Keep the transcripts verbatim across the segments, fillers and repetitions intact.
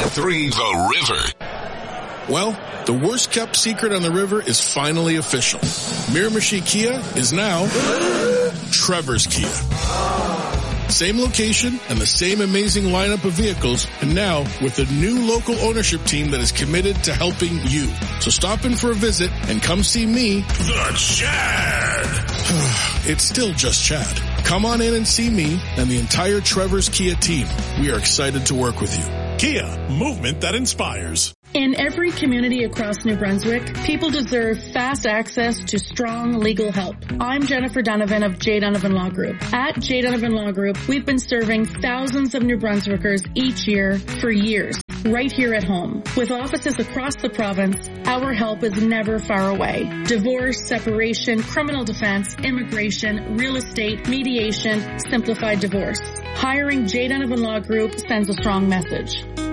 three The River. Well, the worst kept secret on the river is finally official. Miramichi Kia is now Trevor's Kia. Same location and the same amazing lineup of vehicles, and now with a new local ownership team that is committed to helping you. So stop in for a visit and come see me, the Chad. It's still just Chad. Come on in and see me and the entire Trevor's Kia team. We are excited to work with you. Kia, movement that inspires. In every community across New Brunswick, people deserve fast access to strong legal help. I'm Jennifer Donovan of J. Donovan Law Group. At J. Donovan Law Group, we've been serving thousands of New Brunswickers each year for years, right here at home. With offices across the province, our help is never far away. Divorce, separation, criminal defense, immigration, real estate, mediation, simplified divorce. Hiring J. Donovan Law Group sends a strong message.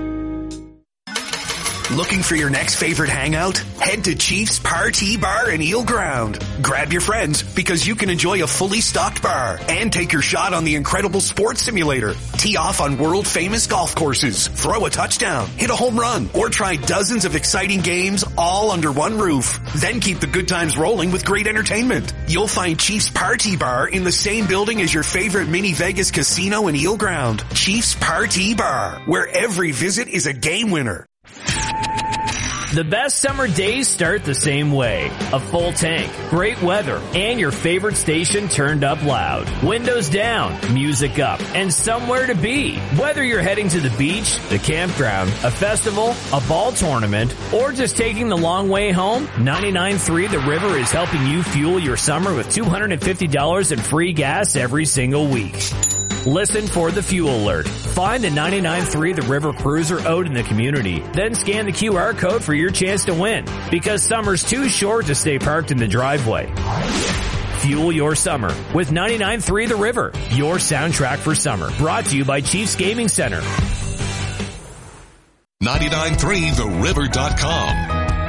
Looking for your next favorite hangout? Head to Chief's Party Bar in Eel Ground. Grab your friends because you can enjoy a fully stocked bar and take your shot on the incredible sports simulator. Tee off on world famous golf courses, throw a touchdown, hit a home run, or try dozens of exciting games all under one roof. Then keep the good times rolling with great entertainment. You'll find Chief's Party Bar in the same building as your favorite mini Vegas casino in Eel Ground. Chief's Party Bar, where every visit is a game winner. The best summer days start the same way. A full tank, great weather, and your favorite station turned up loud. Windows down, music up, and somewhere to be. Whether you're heading to the beach, the campground, a festival, a ball tournament, or just taking the long way home, ninety-nine point three The River is helping you fuel your summer with two hundred fifty dollars in free gas every single week. Listen for the fuel alert. Find the ninety-nine point three The River Cruiser out in the community. Then scan the Q R code for your chance to win. Because summer's too short to stay parked in the driveway. Fuel your summer with ninety-nine point three The River. Your soundtrack for summer. Brought to you by Chiefs Gaming Center. ninety-nine point three the river dot com.